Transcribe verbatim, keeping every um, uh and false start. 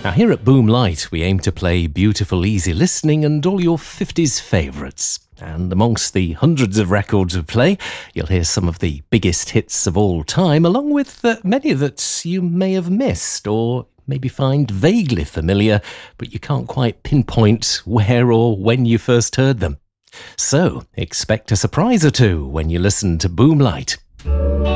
Now here at Boomlight, we aim to play beautiful, easy listening and all your fifties favourites. And amongst the hundreds of records we play, you'll hear some of the biggest hits of all time, along with uh, many that you may have missed or maybe find vaguely familiar, but you can't quite pinpoint where or when you first heard them. So, expect a surprise or two when you listen to Boomlight.